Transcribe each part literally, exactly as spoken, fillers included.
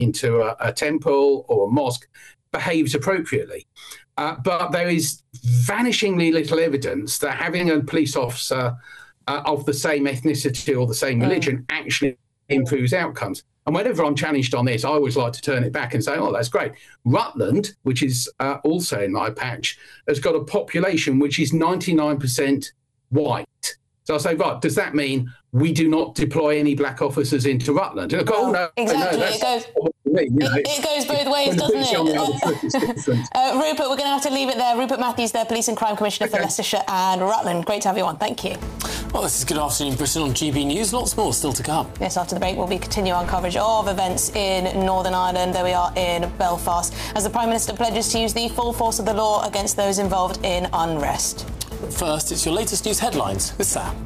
into a, a temple or a mosque behaves appropriately. Uh, but there is vanishingly little evidence that having a police officer uh, of the same ethnicity or the same religion mm. actually improves outcomes. And whenever I'm challenged on this, I always like to turn it back and say, oh, that's great. Rutland, which is uh, also in my patch, has got a population which is ninety-nine percent white. So I say, right, does that mean we do not deploy any black officers into Rutland? And I go, oh, no, exactly. no, it, goes, me, you know, it, it goes both ways, doesn't it? uh, Rupert, we're going to have to leave it there. Rupert Matthews, the Police and Crime Commissioner okay. for Leicestershire and Rutland. Great to have you on. Thank you. Well, this is Good Afternoon Britain on G B News. Lots more still to come. Yes, after the break, we'll be continuing our coverage of events in Northern Ireland. There we are in Belfast, as the Prime Minister pledges to use the full force of the law against those involved in unrest. But first, it's your latest news headlines with Sam.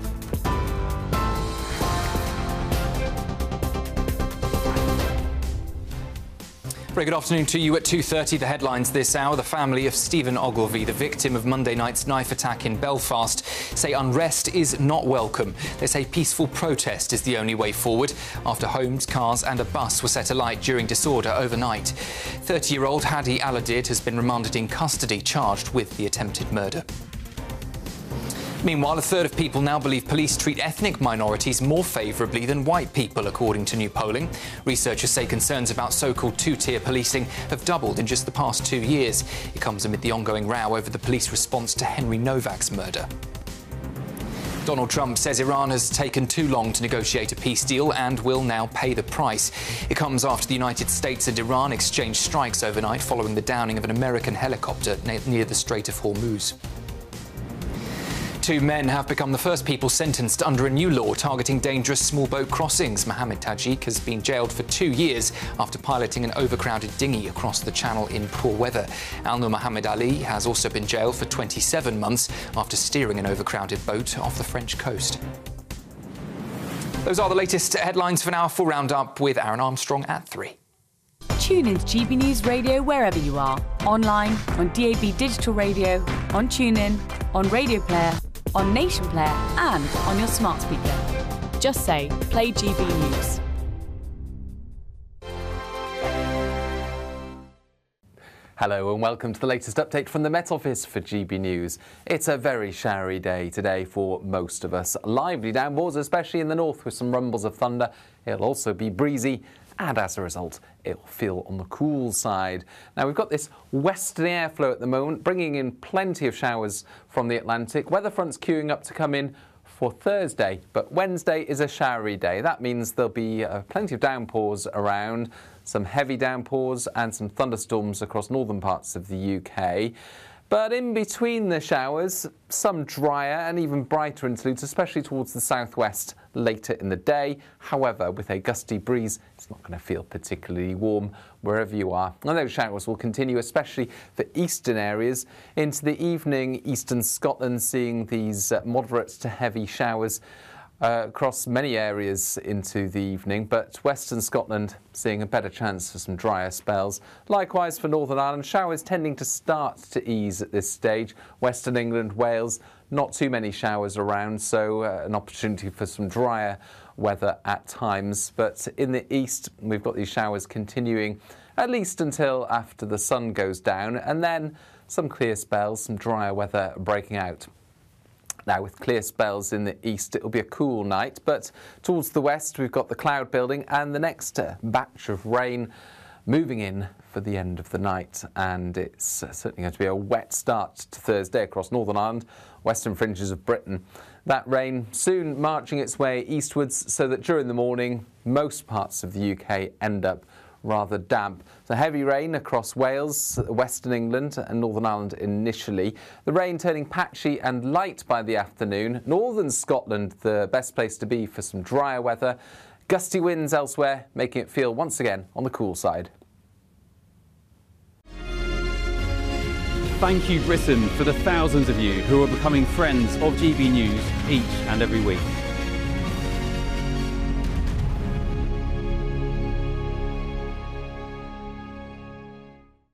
Very good afternoon to you. At two thirty, the headlines this hour. The family of Stephen Ogilvie, the victim of Monday night's knife attack in Belfast, say unrest is not welcome. They say peaceful protest is the only way forward after homes, cars and a bus were set alight during disorder overnight. thirty-year-old Hadi Aladid has been remanded in custody, charged with the attempted murder. Meanwhile, a third of people now believe police treat ethnic minorities more favourably than white people, according to new polling. Researchers say concerns about so-called two-tier policing have doubled in just the past two years. It comes amid the ongoing row over the police response to Henry Novak's murder. Donald Trump says Iran has taken too long to negotiate a peace deal and will now pay the price. It comes after the United States and Iran exchanged strikes overnight following the downing of an American helicopter near the Strait of Hormuz. Two men have become the first people sentenced under a new law targeting dangerous small boat crossings. Mohammed Tajik has been jailed for two years after piloting an overcrowded dinghy across the channel in poor weather. Al-Nur Mohammed Ali has also been jailed for twenty-seven months after steering an overcrowded boat off the French coast. Those are the latest headlines for now. Full roundup with Aaron Armstrong at three. Tune in to G B News Radio wherever you are. Online, on D A B Digital Radio, on TuneIn, on Radio Player, on Nation Player and on your smart speaker. Just say, play G B News. Hello and welcome to the latest update from the Met Office for G B News. It's a very showery day today for most of us. Lively downpours, especially in the north, with some rumbles of thunder. It'll also be breezy, and as a result, it'll feel on the cool side. Now, we've got this westerly airflow at the moment, bringing in plenty of showers from the Atlantic. Weather fronts queuing up to come in for Thursday, but Wednesday is a showery day. That means there'll be uh, plenty of downpours around, some heavy downpours and some thunderstorms across northern parts of the U K. But in between the showers, some drier and even brighter interludes, especially towards the southwest later in the day. However, with a gusty breeze, it's not going to feel particularly warm wherever you are. And those showers will continue, especially for eastern areas. Into the evening, eastern Scotland seeing these uh, moderate to heavy showers Uh, across many areas into the evening, but Western Scotland seeing a better chance for some drier spells. Likewise for Northern Ireland, showers tending to start to ease at this stage. Western England, Wales, not too many showers around, so uh, an opportunity for some drier weather at times. But in the east, we've got these showers continuing at least until after the sun goes down, and then some clear spells, some drier weather breaking out. Now, with clear spells in the east, it'll be a cool night, but towards the west, we've got the cloud building and the next uh, batch of rain moving in for the end of the night. And it's uh, certainly going to be a wet start to Thursday across Northern Ireland, western fringes of Britain. That rain soon marching its way eastwards, so that during the morning, most parts of the U K end up rather damp. So heavy rain across Wales, Western England and Northern Ireland initially. The rain turning patchy and light by the afternoon. Northern Scotland, the best place to be for some drier weather. Gusty winds elsewhere, making it feel once again on the cool side. Thank you, Britain, for the thousands of you who are becoming friends of G B News each and every week.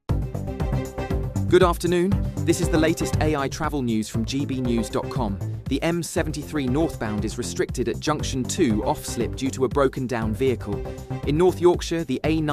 Good afternoon. This is the latest A I travel news from G B news dot com. The The M seventy-three northbound is restricted at junction two off slip due to a broken down vehicle. In North Yorkshire, the A